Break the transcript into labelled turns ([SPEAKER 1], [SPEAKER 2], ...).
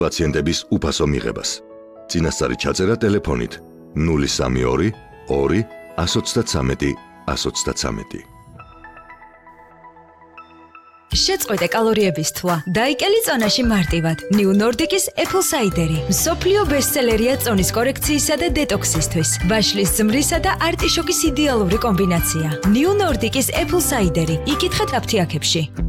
[SPEAKER 1] პაციენტების უფასო მიღებას. წინასწარი ჩაწერა ტელეფონით 032 2 133 133.
[SPEAKER 2] შეწყვეტე კალორიების თვლა. დაიკელი წონაში მარტივად. New Nordic-ის Apple Cider-ი. მსოფლიო ბესტსელერია წონის კორექციისა და დეტოქსისთვის. ბაშლის ზმრისა და არტიშოკის იდეალური კომბინაცია. New Nordic-ის Apple Cider-ი. იკითხეთ აფთიაქებში.